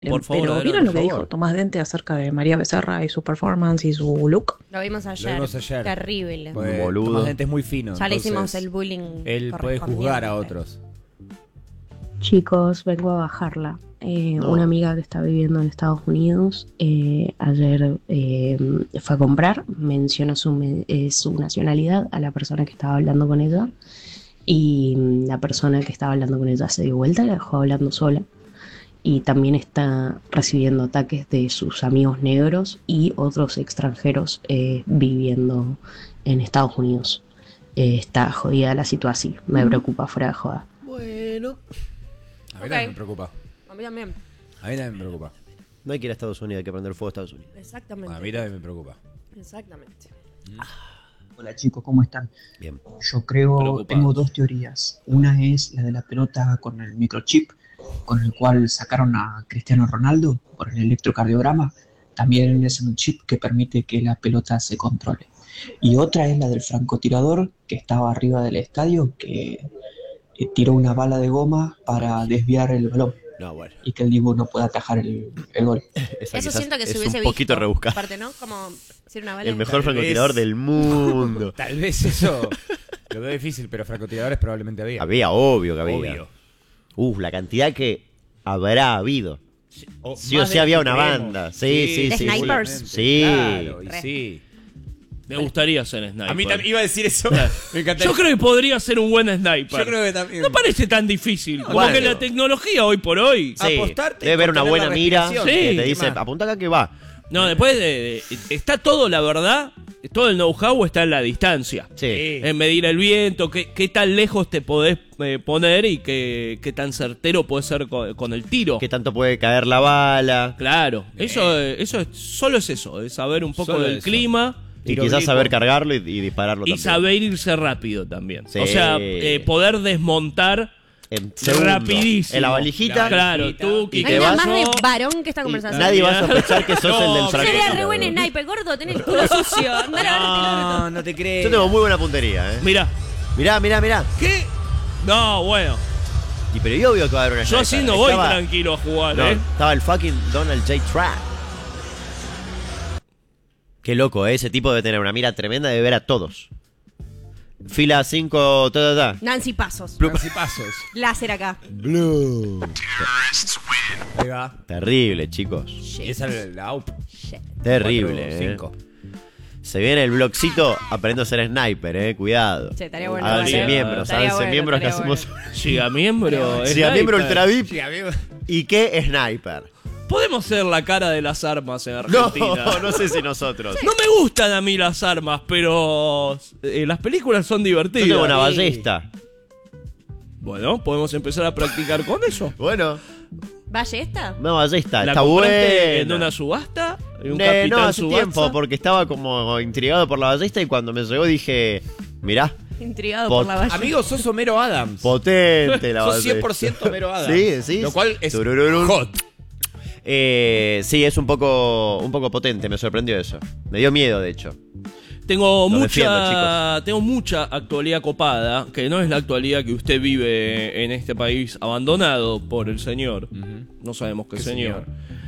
Por favor, Pero adelante, ¿vieron lo por que favor. dijo Tomás Dente acerca de María Becerra y su performance y su look? Lo vimos ayer. Lo vimos ayer. Terrible. Pues, Boludo. Tomás Dente es muy fino. Ya le hicimos entonces el bullying. Él puede juzgar a correspondiente. otros. Chicos, vengo a bajarla. No. Una amiga que está viviendo en Estados Unidos ayer fue a comprar, mencionó su nacionalidad a la persona que estaba hablando con ella y la persona que estaba hablando con ella se dio vuelta y la dejó hablando sola. Y también está recibiendo ataques de sus amigos negros y otros extranjeros viviendo en Estados Unidos. Está jodida la situación, me preocupa fuera de joda. Bueno. A mí Ok. también me preocupa. A mí también. A mí también me preocupa. No hay que ir a Estados Unidos, hay que prender fuego a Estados Unidos. Exactamente. A mí también me preocupa. Exactamente. Hola chicos, ¿cómo están? Bien. Yo creo, Preocupados. tengo dos teorías. Una es la de la pelota con el microchip, con el cual sacaron a Cristiano Ronaldo por el electrocardiograma. También es un chip que permite que la pelota se controle. Y otra es la del francotirador que estaba arriba del estadio, que tiró una bala de goma para desviar el balón No, bueno. y que el Dibu no pueda atajar el gol. Esa Eso quizás siento que es se hubiese un poquito visto. rebuscado. Aparte, ¿no? Como ser una bala. El mejor Tal francotirador vez. del mundo. Tal vez eso lo veo difícil, pero francotiradores probablemente había. Había, obvio que había. Obvio. La cantidad que habrá habido. Sí o más sí de había lo una que banda. creemos. Sí, sí, ¿De sí. snipers? Sí. Claro, y Re. sí. Me gustaría ser sniper. A mí también iba a decir eso. Me encantaría. Yo creo que podría ser un buen sniper. Yo creo que también. No parece tan difícil. Como Bueno. que la tecnología hoy por hoy. Sí. Apostarte Debe y haber una contener buena la mira respiración. que Sí, te ¿qué dice, más? apunta acá que va. No, después está todo, la verdad, todo el know-how está en la distancia. Sí. En medir el viento, qué tan lejos te podés poner y qué tan certero puede ser con el tiro. ¿Qué tanto puede caer la bala? Claro, eso solo es eso, es saber un poco Solo del eso. clima. Y Tiro quizás blico. saber cargarlo y dispararlo Y también. saber irse rápido también. Sí. O sea, poder desmontar En segundos. rapidísimo. En la valijita. Claro, tú Y No te hay nada vas. más de no, varón que esta y conversación. nadie va a sospechar que sos el del No, Sería francotirador. re buen sniper, gordo, tenés el culo sucio. Andá a lavarte el orto. No, no te crees. Yo tengo muy buena puntería, Mirá, Mirá. ¿qué? No, bueno, Y pero yo obvio que va a haber una yo sniper. así no voy Estaba- tranquilo a jugar, No, ¿eh? estaba el fucking Donald J. Trump. Qué loco, ¿eh? Ese tipo debe tener una mira tremenda, debe ver a todos. Fila 5, Nancy Pasos. Nancy Pasos. Láser acá. Blue. Ahí va. Terrible, chicos. Y esa es la AUP. Terrible, 5. Se viene el blogcito aprendiendo a ser sniper, cuidado. Che, estaría bueno. Háganse estaría- miembros, estaría háganse bueno, miembros que estaría hacemos. Llega miembro. Siga miembro Ultra VIP. Sí, amigo. ¿Y qué sniper? Podemos ser la cara de las armas en No, Argentina. no sé si nosotros. No me gustan a mí las armas, pero las películas son divertidas. Yo tengo una ballesta. Bueno, podemos empezar a practicar con eso. Bueno, ¿Ballesta? una ballesta, ¿La está compraste en buena. una subasta? ¿En un No, capitán hace subasta? tiempo, porque estaba como intrigado por la ballesta y cuando me llegó dije, mirá, Intrigado Pot- por la ballesta. Amigo, sos Homero Adams. potente la Sos ballesta. 100% Homero Adams. Sí, sí. Lo cual es Turururun. hot. Sí, es un poco potente, me sorprendió eso. Me dio miedo, de hecho. Tengo Lo defiendo, tengo mucha actualidad copada, que no es la actualidad que usted vive en este país abandonado por el señor. No sabemos qué señor.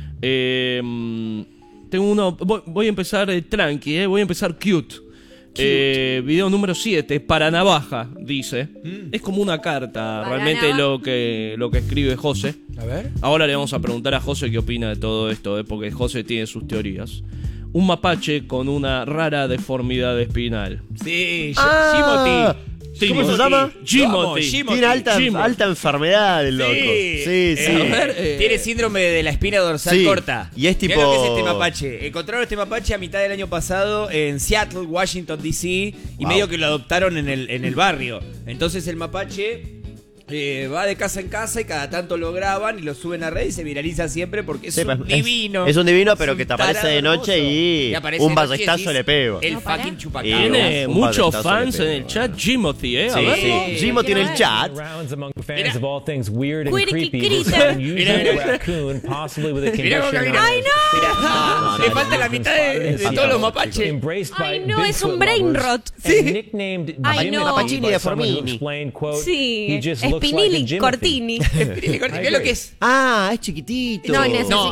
Tengo uno, voy a empezar tranqui, voy a empezar cute. Video número 7, para navaja, dice. Es como una carta, Para realmente navaja. lo que escribe José. A ver. Ahora le vamos a preguntar a José qué opina de todo esto, porque José tiene sus teorías. Un mapache con una rara deformidad espinal. Sí, Ah, Jimothy. ¿Cómo se llama? Jimothy. Tiene alta Jimothy. enfermedad el loco. Sí, sí. A ver, Tiene síndrome de la espina dorsal Sí, corta. y es Mirá tipo- lo que es este mapache. Encontraron este mapache a mitad del año pasado en Seattle, Washington, D.C. Y Wow. medio que lo adoptaron en el barrio. Entonces el mapache va de casa en casa y cada tanto lo graban y lo suben a red y se viraliza siempre porque es Sí, un divino. es un divino, pero un que te aparece tarado de noche hermoso. y Te aparece un de noche y ballestazo decís, le pego. El No, pará. fucking chupacabra. Tiene un muchos ballestazo fans le en pego, el chat. Jimothy, a Sí, ver. sí. Jimo tiene el chat. Rounds among fans Mira. of all things weird and Quirky creepy. critter. This unusual Mira. raccoon, possibly with a Mirá cómo condition camina. ¡Ay, no! Mirá, le falta la mitad de todos los mapaches. embraced Ay, by no, es un Bigfoot brain lovers rot. and nicknamed Ay, Jimmy no. Mapachini by de someone who Formini. explained, quote, Sí, he just es looks like a Spinelli Jimothy. Cortini. ¿Qué es lo que es? Ah, es chiquitito. No, Inés, No,